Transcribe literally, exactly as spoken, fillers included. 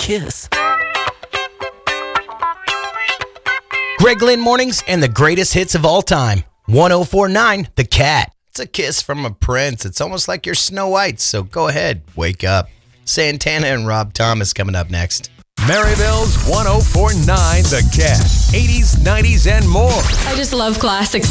kiss. Greg Lynn Mornings and the greatest hits of all time. one oh four point nine The Cat. It's a kiss from a prince. It's almost like you're Snow White, so go ahead, wake up. Santana and Rob Thomas coming up next. Maryville's one oh four point nine The Cat. eighties, nineties, and more. I just love classics.